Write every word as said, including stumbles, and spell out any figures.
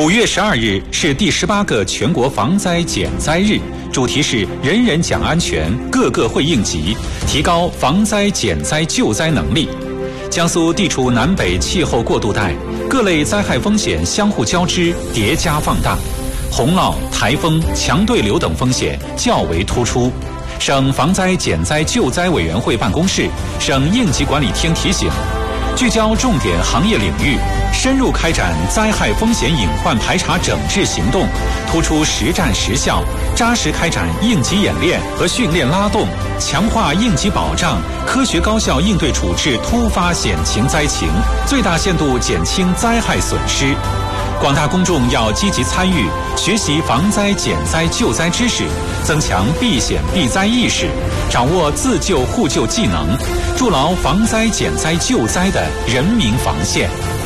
五月十二日是第十八个全国防灾减灾日，主题是人人讲安全，个个会应急，提高防灾减灾救灾能力。江苏地处南北气候过渡带，各类灾害风险相互交织、叠加放大，洪涝、台风、强对流等风险较为突出。省防灾减灾救灾委员会办公室、省应急管理厅提醒，聚焦重点行业领域，深入开展灾害风险隐患排查整治行动，突出实战实效，扎实开展应急演练和训练拉动，强化应急保障，科学高效应对处置突发险情灾情，最大限度减轻灾害损失。广大公众要积极参与，学习防灾减灾救灾知识，增强避险避灾意识，掌握自救互救技能，筑牢防灾减灾救灾的人民防线。